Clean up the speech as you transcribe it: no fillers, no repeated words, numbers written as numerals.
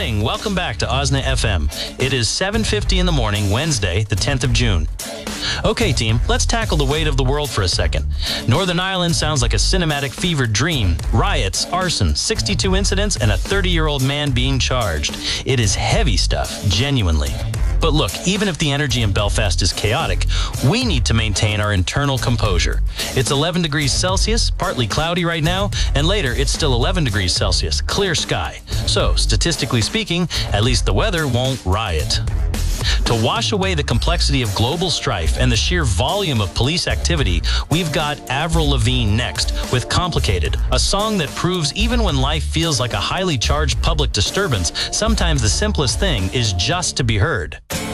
morning. Welcome back to Osna FM. It is 7:50 in the morning, Wednesday, the 10th of June. Okay, team, let's tackle the weight of the world for a second. Northern Ireland sounds like a cinematic fever dream. Riots, arson, 62 incidents, and a 30-year-old man being charged. It is heavy stuff, genuinely. But look, even if the energy in Belfast is chaotic, we need to maintain our internal composure. It's 11 degrees Celsius, partly cloudy right now, and later it's still 11 degrees Celsius, clear sky. So, statistically speaking, at least the weather won't riot. To wash away the complexity of global strife and the sheer volume of police activity, we've got Avril Lavigne next with Complicated, a song that proves even when life feels like a highly charged public disturbance, sometimes the simplest thing is just to be heard.